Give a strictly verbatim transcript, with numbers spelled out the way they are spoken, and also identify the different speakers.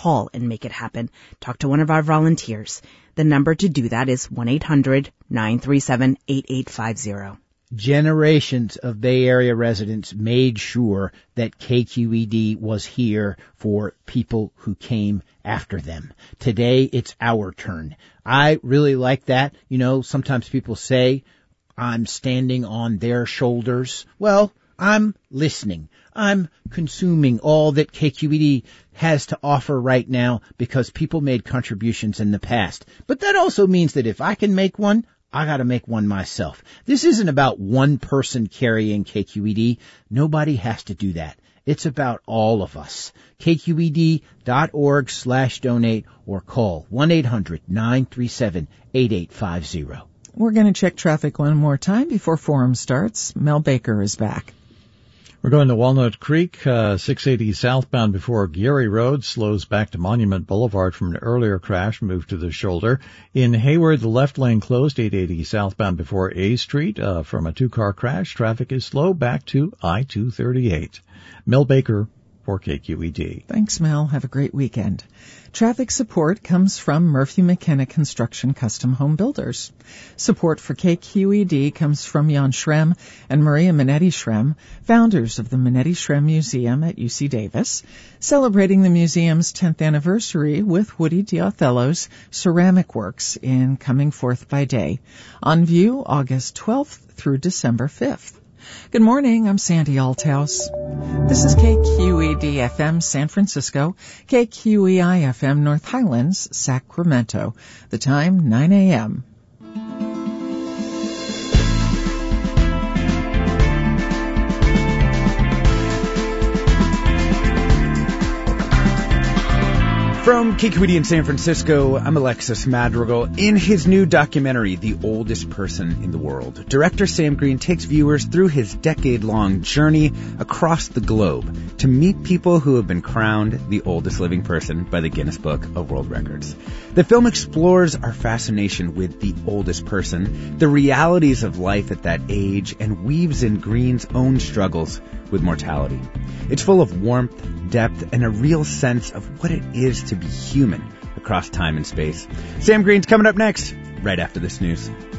Speaker 1: call and make it happen. Talk to one of our volunteers. The number to do that is one eight hundred nine three seven eight eight five zero.
Speaker 2: Generations of Bay Area residents made sure that K Q E D was here for people who came after them. Today, it's our turn. I really like that. You know, sometimes people say, I'm standing on their shoulders. Well, I'm listening. I'm consuming all that K Q E D has to offer right now because people made contributions in the past. But that also means that if I can make one, I gotta make one myself. This isn't about one person carrying K Q E D. Nobody has to do that. It's about all of us. K Q E D dot org slash donate or call one eight hundred nine three seven eight eight five zero.
Speaker 3: We're going to check traffic one more time before Forum starts. Mel Baker is back.
Speaker 4: We're going to Walnut Creek, uh, six eighty southbound before Geary Road, slows back to Monument Boulevard from an earlier crash, moved to the shoulder. In Hayward, the left lane closed, eight eighty southbound before A Street, uh, from a two-car crash. Traffic is slow back to I two thirty-eight. Mel Baker for K Q E D.
Speaker 3: Thanks, Mel. Have a great weekend. Traffic support comes from Murphy McKenna Construction Custom Home Builders. Support for K Q E D comes from Jan Schrem and Maria Minetti Schrem, founders of the Minetti Schrem Museum at U C Davis, celebrating the museum's tenth anniversary with Woody Diothello's Ceramic Works in Coming Forth by Day, on view August twelfth through December fifth. Good morning, I'm Sandy Althouse. This is K Q E D F M San Francisco, K Q E I F M North Highlands, Sacramento. The time, nine a.m.
Speaker 5: From K Q E D in San Francisco, I'm Alexis Madrigal. In his new documentary, The Oldest Person in the World, director Sam Green takes viewers through his decade-long journey across the globe to meet people who have been crowned the oldest living person by the Guinness Book of World Records. The film explores our fascination with the oldest person, the realities of life at that age, and weaves in Green's own struggles with mortality. It's full of warmth, depth, and a real sense of what it is to be human across time and space. Sam Green's coming up next, right after this news.